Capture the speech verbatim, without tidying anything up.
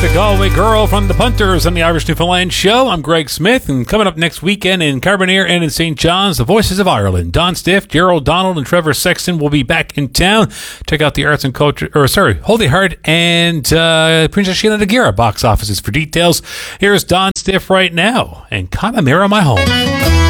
The Galway Girl from the Punters on the Irish Newfoundland Show. I'm Greg Smith, and coming up next weekend in Carbonear and in Saint John's, the Voices of Ireland. Don Stiff, Gerald Donald, and Trevor Sexton will be back in town. Check out the Arts and Culture, or sorry, Holy Heart and uh, Princess Sheila Nagira box offices for details. Here's Don Stiff right now, and Connemara My Home.